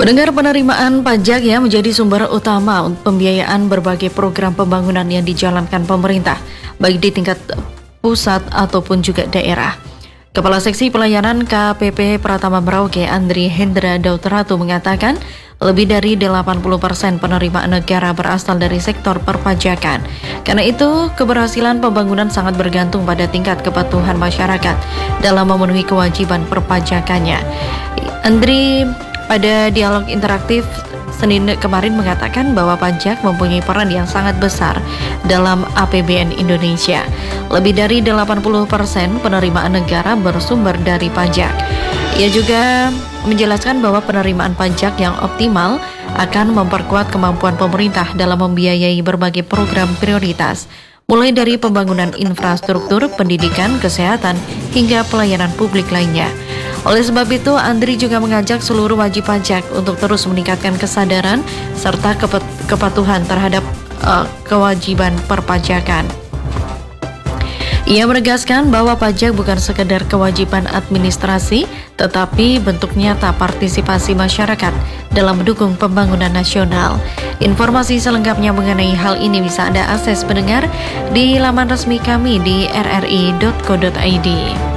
Pendengar, penerimaan pajak ya menjadi sumber utama pembiayaan berbagai program pembangunan yang dijalankan pemerintah, baik di tingkat pusat ataupun juga daerah. Kepala Seksi Pelayanan KPP Pratama Merauke, Andri Hendra Dauteratu mengatakan, lebih dari 80% penerimaan negara berasal dari sektor perpajakan. Karena itu, keberhasilan pembangunan sangat bergantung pada tingkat kepatuhan masyarakat dalam memenuhi kewajiban perpajakannya. Andri pada dialog interaktif Senin kemarin mengatakan bahwa pajak mempunyai peran yang sangat besar dalam APBN Indonesia. Lebih dari 80% penerimaan negara bersumber dari pajak. Ia juga menjelaskan bahwa penerimaan pajak yang optimal akan memperkuat kemampuan pemerintah dalam membiayai berbagai program prioritas, mulai dari pembangunan infrastruktur, pendidikan, kesehatan, hingga pelayanan publik lainnya. Oleh sebab itu, Andri juga mengajak seluruh wajib pajak untuk terus meningkatkan kesadaran serta kepatuhan terhadap kewajiban perpajakan. Ia menegaskan bahwa pajak bukan sekedar kewajiban administrasi, tetapi bentuk nyata partisipasi masyarakat dalam mendukung pembangunan nasional. Informasi selengkapnya mengenai hal ini bisa Anda akses pendengar di laman resmi kami di rri.co.id.